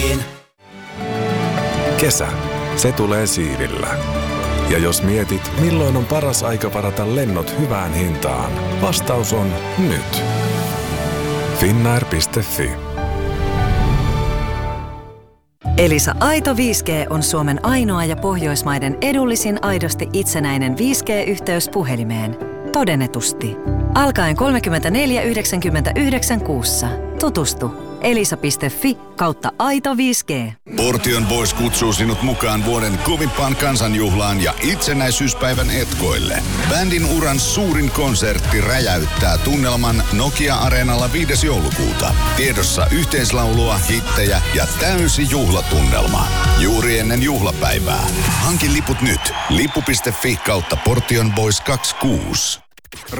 Siivin. Kesä. Se tulee siivillä. Ja jos mietit, milloin on paras aika varata lennot hyvään hintaan, vastaus on nyt. Finnair.fi. Elisa Aito 5G on Suomen ainoa ja Pohjoismaiden edullisin aidosti itsenäinen 5G-yhteys puhelimeen. Todennetusti. Alkaen 34,99 kuussa. Tutustu. elisa.fi/aito 5G. Portion Boys kutsuu sinut mukaan vuoden kovimpaan kansanjuhlaan ja itsenäisyyspäivän etkoille. Bändin uran suurin konsertti räjäyttää tunnelman Nokia-areenalla 5. joulukuuta. Tiedossa yhteislaulua, hittejä ja täysi juhlatunnelma. Juuri ennen juhlapäivää. Hanki liput nyt. Lippu.fi/Portion Boys 26.